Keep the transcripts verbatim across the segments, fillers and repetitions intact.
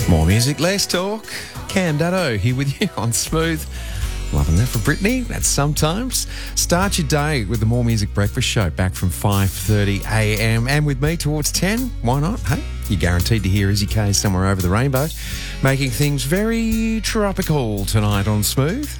More music, less talk. Cam Dutto here with you on Smooth. Loving that for Brittany. That's sometimes. Start your day with the More Music Breakfast Show back from five thirty a m and with me towards ten. Why not? Hey, you're guaranteed to hear Izzy K somewhere over the rainbow, making things very tropical tonight on Smooth.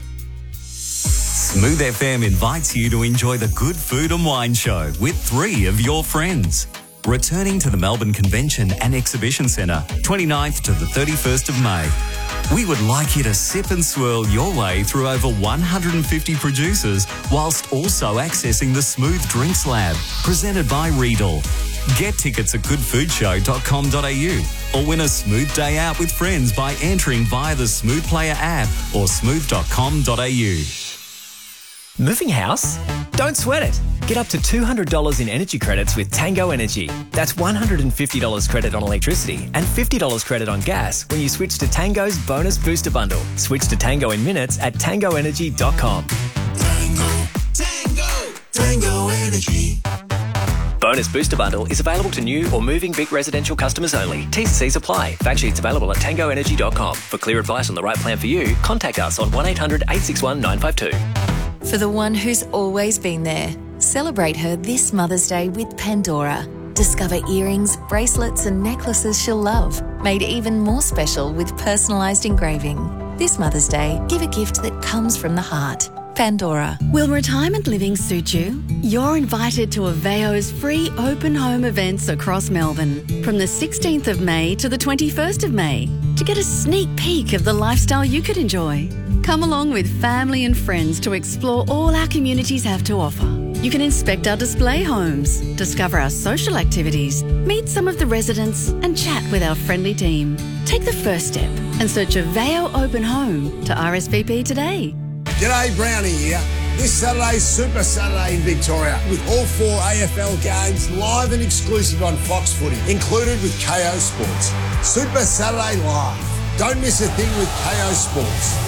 Smooth F M invites you to enjoy the Good Food and Wine Show with three of your friends. Returning to the Melbourne Convention and Exhibition Centre, twenty-ninth to the thirty-first of May. We would like you to sip and swirl your way through over one hundred fifty producers whilst also accessing the Smooth Drinks Lab, presented by Riedel. Get tickets at good food show dot com dot a u or win a smooth day out with friends by entering via the Smooth Player app or smooth dot com dot a u. Moving house? Don't sweat it. Get up to two hundred dollars in energy credits with Tango Energy. That's one hundred fifty dollars credit on electricity and fifty dollars credit on gas when you switch to Tango's Bonus Booster Bundle. Switch to Tango in minutes at tango energy dot com. Tango, Tango, Tango Energy. Bonus Booster Bundle is available to new or moving Vic residential customers only. T's and C's apply. Fact sheets available at tango energy dot com. For clear advice on the right plan for you, contact us on one eight hundred eight six one nine five two. For the one who's always been there, celebrate her this Mother's Day with Pandora. Discover earrings, bracelets and necklaces she'll love, made even more special with personalised engraving. This Mother's Day, give a gift that comes from the heart. Pandora. Will retirement living suit you? You're invited to Aveo's free open home events across Melbourne from the sixteenth of May to the twenty-first of May to get a sneak peek of the lifestyle you could enjoy. Come along with family and friends to explore all our communities have to offer. You can inspect our display homes, discover our social activities, meet some of the residents and chat with our friendly team. Take the first step and search Aveo Open Home to R S V P today. G'day, Brownie here. This Saturday's Super Saturday in Victoria with all four A F L games live and exclusive on Fox Footy, included with K O Sports. Super Saturday Live. Don't miss a thing with K O Sports.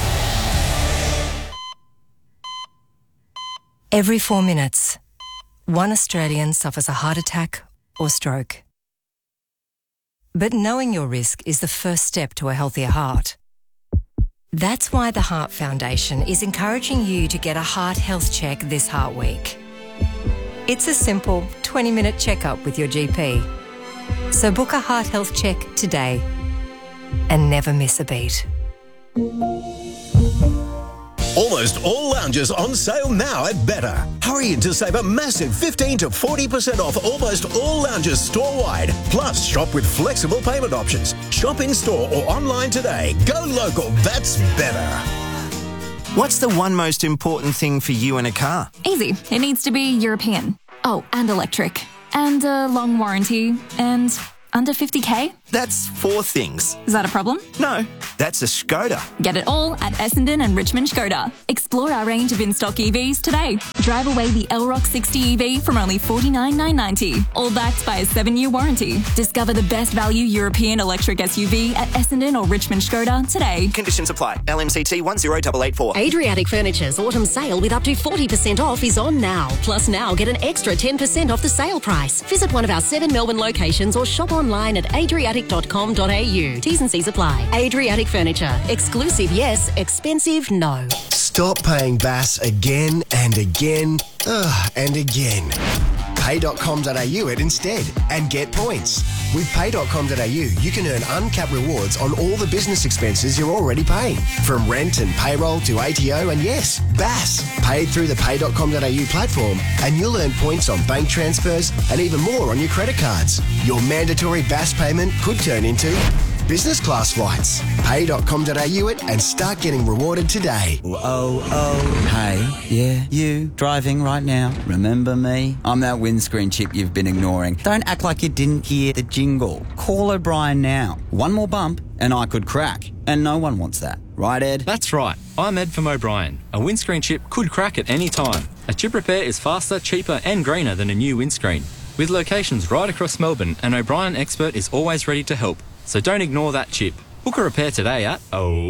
Every four minutes, one Australian suffers a heart attack or stroke. But knowing your risk is the first step to a healthier heart. That's why the Heart Foundation is encouraging you to get a heart health check this Heart Week. It's a simple twenty minute checkup with your G P. So book a heart health check today and never miss a beat. Almost all lounges on sale now at Better. Hurry in to save a massive fifteen to forty percent off almost all lounges store-wide. Plus, shop with flexible payment options. Shop in-store or online today. Go local, that's Better. What's the one most important thing for you in a car? Easy. It needs to be European. Oh, and electric. And a long warranty. And under fifty K? That's four things. Is that a problem? No, that's a Skoda. Get it all at Essendon and Richmond Skoda. Explore our range of in-stock E Vs today. Drive away the L Rock sixty E V from only forty-nine thousand nine hundred ninety, all backed by a seven-year warranty. Discover the best value European electric S U V at Essendon or Richmond Skoda today. Conditions apply. L M C T one zero eight eight four. Adriatic Furniture's autumn sale with up to forty percent off is on now. Plus now get an extra ten percent off the sale price. Visit one of our seven Melbourne locations or shop online at adriatic dot com dot a u. T's and C's apply. Adriatic Furniture. Exclusive yes, expensive no. Stop paying B A S again and again ugh, and again. pay dot com dot a u it instead and get points. With pay dot com dot a u, you can earn uncapped rewards on all the business expenses you're already paying. From rent and payroll to A T O and yes, B A S. Paid through the pay dot com dot a u platform and you'll earn points on bank transfers and even more on your credit cards. Your mandatory B A S payment could turn into business class flights. pay dot com dot a u it and start getting rewarded today. Oh, oh, hey, yeah, you, driving right now. Remember me? I'm that windscreen chip you've been ignoring. Don't act like you didn't hear the jingle. Call O'Brien now. One more bump and I could crack. And no one wants that. Right, Ed? That's right. I'm Ed from O'Brien. A windscreen chip could crack at any time. A chip repair is faster, cheaper and greener than a new windscreen. With locations right across Melbourne, an O'Brien expert is always ready to help. So don't ignore that chip. Book a repair today at oh